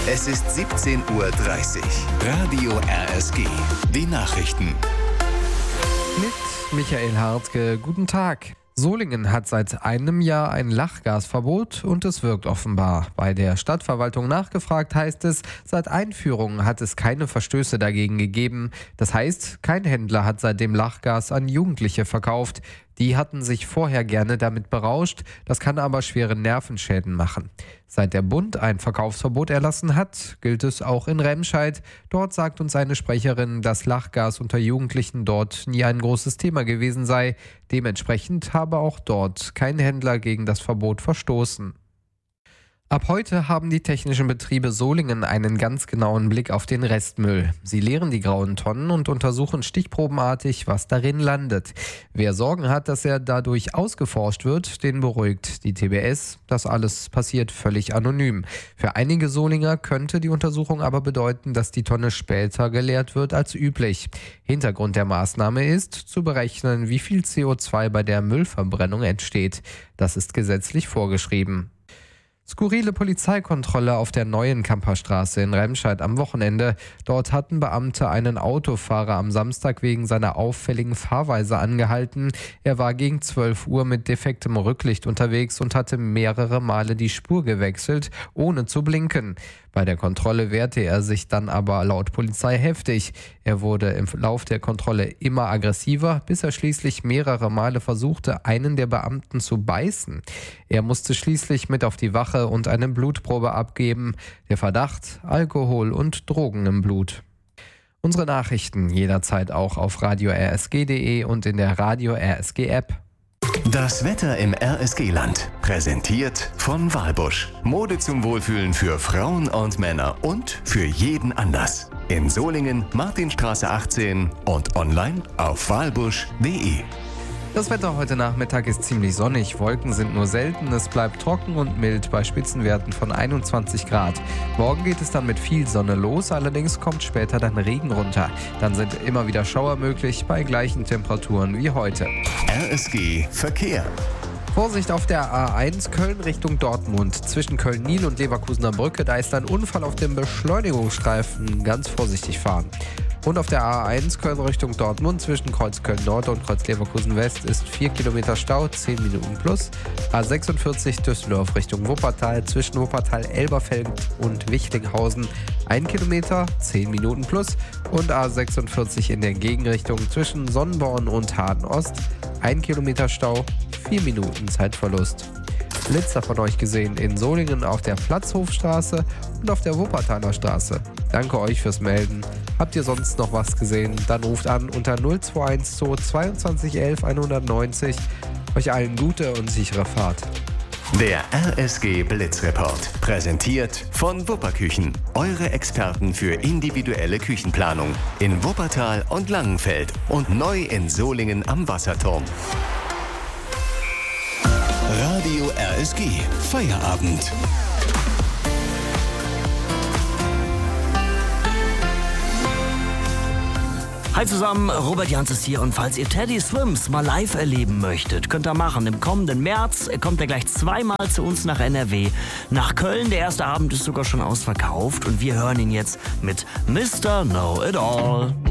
Es ist 17:30 Uhr. Radio RSG. Die Nachrichten. Mit Michael Hartke. Guten Tag. Solingen hat seit einem Jahr ein Lachgasverbot und es wirkt offenbar. Bei der Stadtverwaltung nachgefragt heißt es, seit Einführung hat es keine Verstöße dagegen gegeben. Das heißt, kein Händler hat seitdem Lachgas an Jugendliche verkauft. Die hatten sich vorher gerne damit berauscht, das kann aber schwere Nervenschäden machen. Seit der Bund ein Verkaufsverbot erlassen hat, gilt es auch in Remscheid. Dort sagt uns eine Sprecherin, dass Lachgas unter Jugendlichen dort nie ein großes Thema gewesen sei. Dementsprechend habe auch dort kein Händler gegen das Verbot verstoßen. Ab heute haben die technischen Betriebe Solingen einen ganz genauen Blick auf den Restmüll. Sie leeren die grauen Tonnen und untersuchen stichprobenartig, was darin landet. Wer Sorgen hat, dass er dadurch ausgeforscht wird, den beruhigt die TBS. Das alles passiert völlig anonym. Für einige Solinger könnte die Untersuchung aber bedeuten, dass die Tonne später geleert wird als üblich. Hintergrund der Maßnahme ist, zu berechnen, wie viel CO2 bei der Müllverbrennung entsteht. Das ist gesetzlich vorgeschrieben. Skurrile Polizeikontrolle auf der neuen Kamperstraße in Remscheid am Wochenende. Dort hatten Beamte einen Autofahrer am Samstag wegen seiner auffälligen Fahrweise angehalten. Er war gegen 12 Uhr mit defektem Rücklicht unterwegs und hatte mehrere Male die Spur gewechselt, ohne zu blinken. Bei der Kontrolle wehrte er sich dann aber laut Polizei heftig. Er wurde im Lauf der Kontrolle immer aggressiver, bis er schließlich mehrere Male versuchte, einen der Beamten zu beißen. Er musste schließlich mit auf die Wache und eine Blutprobe abgeben. Der Verdacht: Alkohol und Drogen im Blut. Unsere Nachrichten jederzeit auch auf radio-rsg.de und in der Radio RSG App. Das Wetter im RSG-Land. Präsentiert von Walbusch. Mode zum Wohlfühlen für Frauen und Männer und für jeden Anlass. In Solingen, Martinstraße 18 und online auf walbusch.de. Das Wetter heute Nachmittag ist ziemlich sonnig, Wolken sind nur selten, es bleibt trocken und mild bei Spitzenwerten von 21 Grad. Morgen geht es dann mit viel Sonne los, allerdings kommt später dann Regen runter. Dann sind immer wieder Schauer möglich bei gleichen Temperaturen wie heute. RSG Verkehr. Vorsicht auf der A1 Köln Richtung Dortmund. Zwischen Köln-Nil und Leverkusener Brücke, da ist ein Unfall auf dem Beschleunigungsstreifen. Ganz vorsichtig fahren. Und auf der A1 Köln Richtung Dortmund zwischen Kreuz Köln-Nord und Kreuz Leverkusen-West ist 4 Kilometer Stau, 10 Minuten plus. A46 Düsseldorf Richtung Wuppertal zwischen Wuppertal-Elberfeld und Wichlinghausen 1 Kilometer, 10 Minuten plus. Und A46 in der Gegenrichtung zwischen Sonnborn und Haden-Ost 1 Kilometer Stau, 4 Minuten Zeitverlust. Blitzer von euch gesehen in Solingen auf der Platzhofstraße und auf der Wuppertaler Straße. Danke euch fürs Melden. Habt ihr sonst noch was gesehen? Dann ruft an unter 0212 22 11 190. Euch allen gute und sichere Fahrt. Der RSG Blitzreport. Präsentiert von Wupperküchen. Eure Experten für individuelle Küchenplanung. In Wuppertal und Langenfeld und neu in Solingen am Wasserturm. Radio RSG. Feierabend. Hi zusammen, Robert Jans ist hier und falls ihr Teddy Swims mal live erleben möchtet, könnt ihr machen. Im kommenden März kommt er gleich zweimal zu uns nach NRW. Nach Köln, der erste Abend ist sogar schon ausverkauft und wir hören ihn jetzt mit Mr. Know It All.